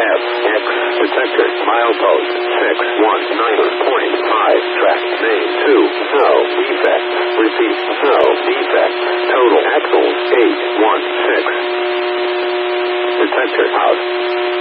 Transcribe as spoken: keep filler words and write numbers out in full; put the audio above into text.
F, X, detector, milepost, six one nine point five, track, name, two, no, defect, repeat, no, defect, total, axles, eight one six, detector, out.